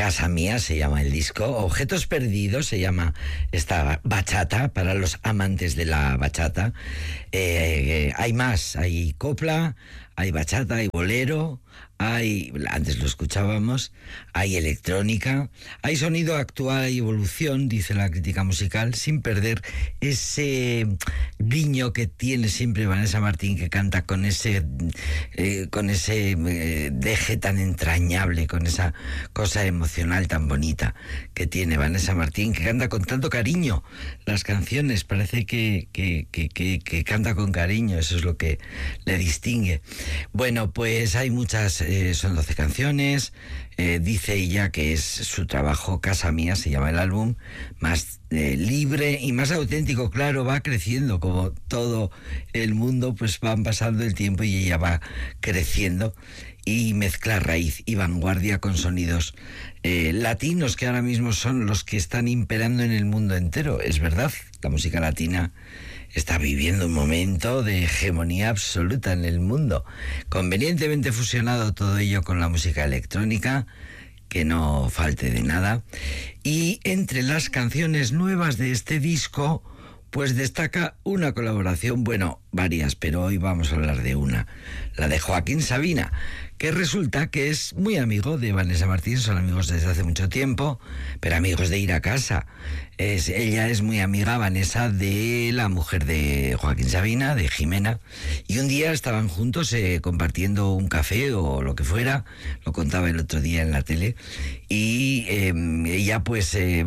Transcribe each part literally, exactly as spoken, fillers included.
Casa Mía se llama el disco. Objetos Perdidos se llama esta bachata para los amantes de la bachata. Eh, eh, hay más, hay copla, hay bachata, hay bolero, hay, antes lo escuchábamos, hay electrónica, hay sonido actual y evolución, dice la crítica musical, sin perder ese guiño que tiene siempre Vanessa Martín, que canta con ese eh, con ese eh, deje tan entrañable, con esa cosa emocional tan bonita que tiene Vanessa Martín, que canta con tanto cariño las canciones, parece que, que, que, que, que canta con cariño, eso es lo que le distingue. Bueno, pues hay muchas, eh, son doce canciones, eh, dice ella que es su trabajo, Casa Mía se llama el álbum, más eh, libre y más auténtico, claro, va creciendo, como todo el mundo, pues van pasando el tiempo y ella va creciendo y mezcla raíz y vanguardia con sonidos eh, latinos, que ahora mismo son los que están imperando en el mundo entero. Es verdad, la música latina está viviendo un momento de hegemonía absoluta en el mundo, convenientemente fusionado todo ello con la música electrónica, que no falte de nada. Y entre las canciones nuevas de este disco, pues destaca una colaboración, bueno, varias, pero hoy vamos a hablar de una, la de Joaquín Sabina, que resulta que es muy amigo de Vanessa Martín, son amigos desde hace mucho tiempo, pero amigos de ir a casa. Es, ella es muy amiga, Vanessa, de la mujer de Joaquín Sabina, de Jimena, y un día estaban juntos eh, compartiendo un café o lo que fuera, lo contaba el otro día en la tele, y eh, ella pues eh,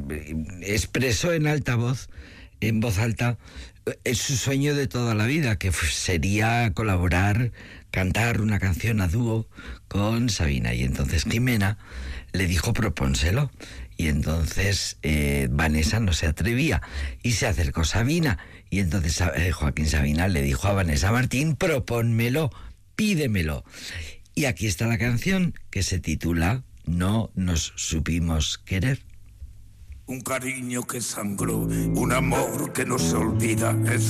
expresó en alta voz, en voz alta, es su sueño de toda la vida, que sería colaborar, cantar una canción a dúo con Sabina. Y entonces Jimena le dijo, propónselo. Y entonces eh, Vanessa no se atrevía y se acercó Sabina. Y entonces eh, Joaquín Sabina le dijo a Vanessa Martín, propónmelo, pídemelo. Y aquí está la canción, que se titula No nos supimos querer. Un cariño que sangró, un amor que no se olvida, es